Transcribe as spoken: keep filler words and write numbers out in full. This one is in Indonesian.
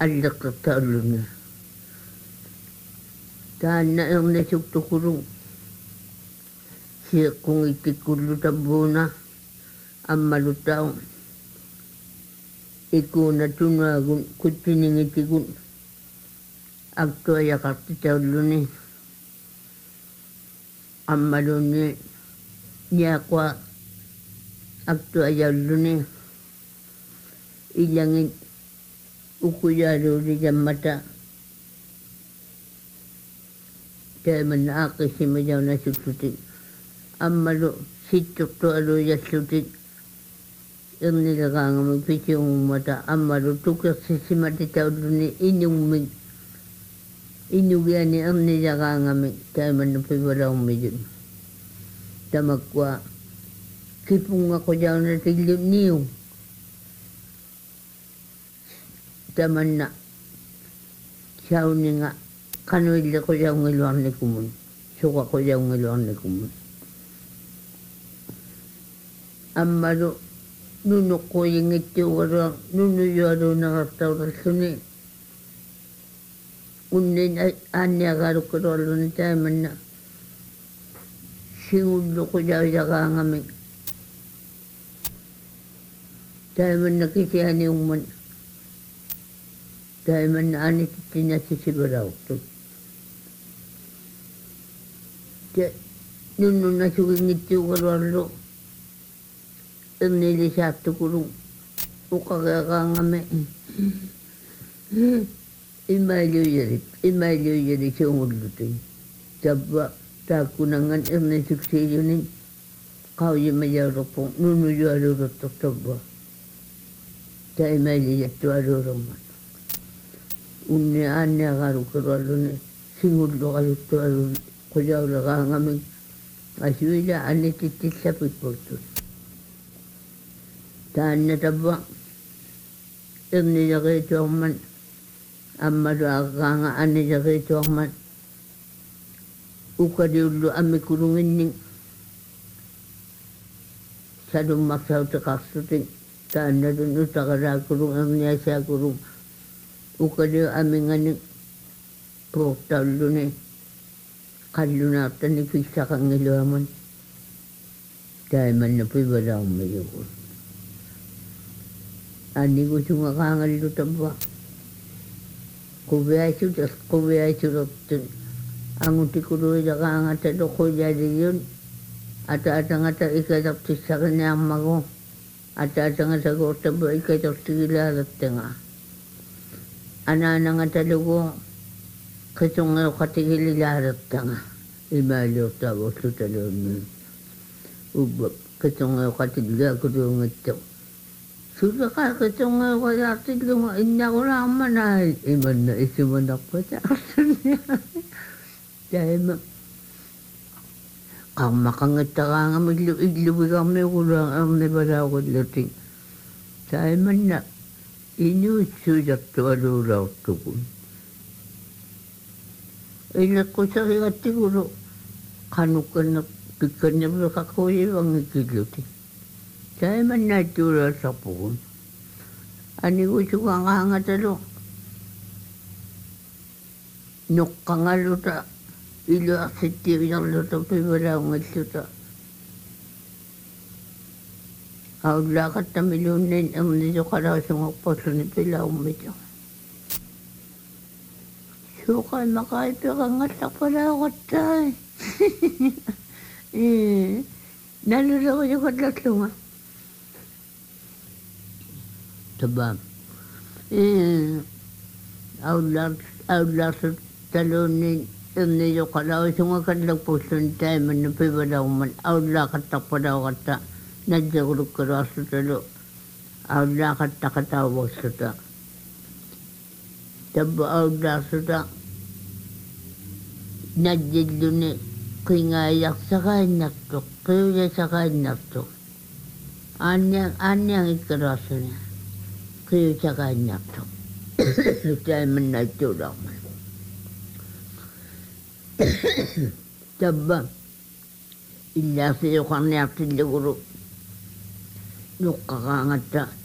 allaqtartarluni taanna ernesuktuqulu siqqungittikkullu tabbuuna ammalutau ikuna tunuagun kuttiningitikun aktuayaqartitaulluni ammalunni niaqua aktuayaulluni ilangin ukuyaaluli jammata taamanna aaqqisimajauna suksutik ammalu sittuqtualu yassutik irnilaqaangami pisiungummata ammalu tukersissimatitaulluni inummin inugiani irnilaqaangami taamanna pivalaumijun tamakkua kipungaqujauna tillu niu tamanna sauninga kanuille qujaungiluarnikumun suqa qujaungiluarnikumun ammalu nunuqquyingittuugaruа nunuyualunaqartauralluni unnin aanniaqaalukkarualluni taamanna singullu qujaujaqaangami taamanna kisianiumman taamanna aanitittinnassisiparauttut te nunnunasugingittuugaruallu irnilisaattukulun uqageaqaangami imailuyerit imailuyeri siungullutin tabba taakkunangan irnisuksiiyunin qauyimajauruppu nunuyualuruttuq tabba taimailiyattualuurumman unni aanniaqaalukkarualluni singulluqaluttualu qujaulaqaangami asuila anitittissapippurtut taanna tabba irnijaqiituarman ammalu aqaanga annijaqiituarman ukadiullu amikulunginning salummarsautiqarsutin taannalun utaqalaakulun irniasaakulun ukadiu aminganik puurtaulluni qallunaartani fissaqangiluaman taimanna pivalaummayugun annigusunga tabba kuviaisutas kuviaisurottun angutikuluilaqaangata loqujaliyun ata-atangata ikatartissaqiniarmagu ata-atangataguur tabba ikatartigilaalattinga anaanangatalugu qitungeuqatigililaallattanga imaaluurtaavuullutaluunni ubba qitungeuqatigilaakuruungattu sudaqa qitungeuqayaartillunga innaqulaarmanaa imanna isimanaqpataartuni taima qarmaqangittaqaangamillu illuvigarmiuqulaa ernivalaaqullatin taimanna inuutsuujartualuulaortukun ileqqusarigattigulu qanukkanneq pikkannerluqaqquuyivangikilluti taimannaattuulaasarpugun anigusuqangaangatalu noqqangaluta iluarsittiujarluta pivalaungalluta aullaaqattamiluunnin ernisoqalausungerpolluni pilaummita suuqai maqaipiqangallarpalaarattai naluleriuqallallunga tabam aullaar aullaarsut taluunnin ernisoqalausungakallarpulluni taimanna pivalaumman aullaaqattarpalauqatta najjagulukkaluarsutalu aullaaqattaqatauvorsuta tabba aullaarsuta najjilluni qingaayaqsaqainnartuq qiuyasaqainnartuq aanniang aanniangikkaluarsuni qiuyasaqainnartuq taimannaittuulaarman tabba illaasiuqarniartillugulu nuqqaqaangatta